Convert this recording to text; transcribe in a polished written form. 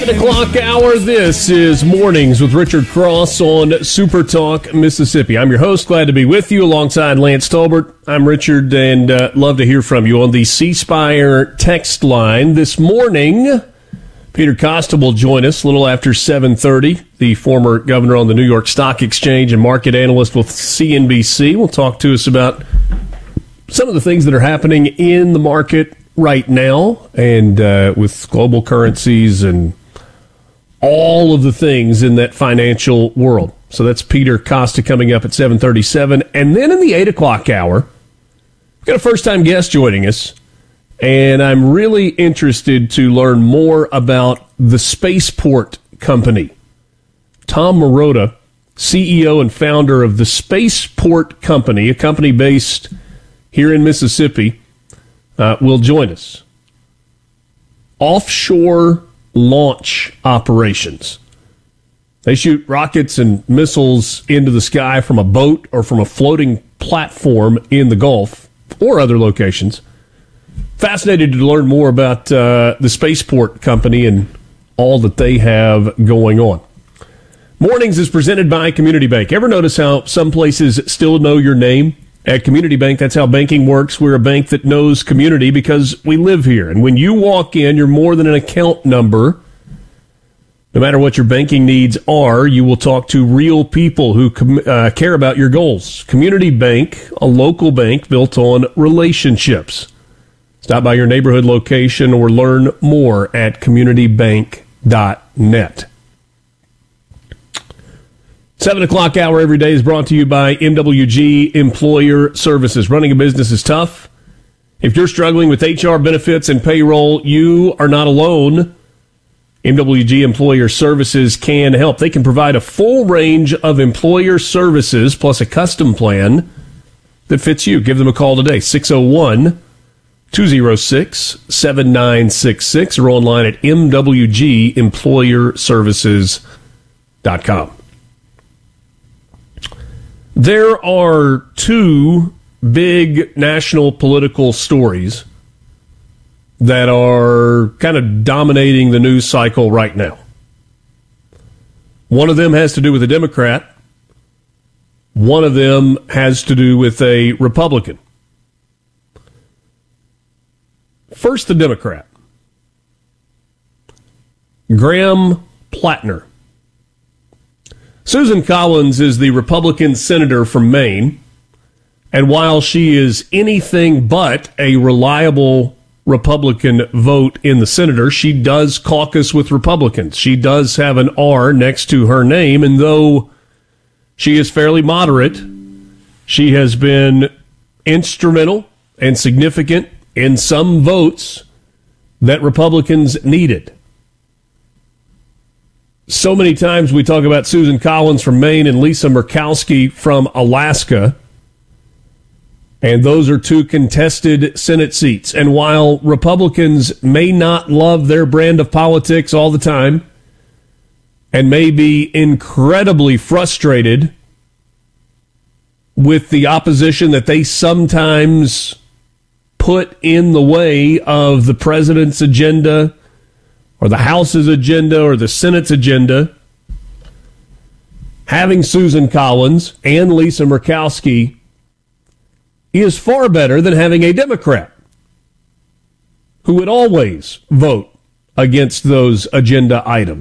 7 o'clock hour. This is Mornings with Richard Cross on Super Talk Mississippi. I'm your host. Glad to be with you alongside Lance Tolbert. I'm Richard, and love to hear from you on the C Spire text line. This morning, Peter Costa will join us a little after 7:30. The former governor on the New York Stock Exchange and market analyst with CNBC will talk to us about some of the things that are happening in the market right now, and with global currencies and all of the things in that financial world. So that's Peter Costa coming up at 7:37. And then in the 8 o'clock hour, we've got a first-time guest joining us, and I'm really interested to learn more about the Spaceport Company. Tom Marotta, CEO and founder of the Spaceport Company, a company based here in Mississippi, will join us. Offshore launch operations. They shoot rockets and missiles into the sky from a boat or from a floating platform in the Gulf or other locations. Fascinated to learn more about the Spaceport Company and all that they have going on. Mornings is presented by Community Bank. Ever notice how some places still know your name? At Community Bank, that's how banking works. We're a bank that knows community because we live here. And when you walk in, you're more than an account number. No matter what your banking needs are, you will talk to real people who care about your goals. Community Bank, a local bank built on relationships. Stop by your neighborhood location or learn more at communitybank.net. 7 o'clock hour every day is brought to you by MWG Employer Services. Running a business is tough. If you're struggling with HR, benefits, and payroll, you are not alone. MWG Employer Services can help. They can provide a full range of employer services plus a custom plan that fits you. Give them a call today, 601-206-7966, or online at mwgemployerservices.com. There are two big national political stories that are kind of dominating the news cycle right now. One of them has to do with a Democrat. One of them has to do with a Republican. First, the Democrat. Graham Plattner. Susan Collins is the Republican senator from Maine, and while she is anything but a reliable Republican vote in the Senate, she does caucus with Republicans. She does have an R next to her name, and though she is fairly moderate, she has been instrumental and significant in some votes that Republicans needed. So many times we talk about Susan Collins from Maine and Lisa Murkowski from Alaska, and those are two contested Senate seats. And while Republicans may not love their brand of politics all the time and may be incredibly frustrated with the opposition that they sometimes put in the way of the president's agenda or the House's agenda or the Senate's agenda, having Susan Collins and Lisa Murkowski is far better than having a Democrat who would always vote against those agenda items.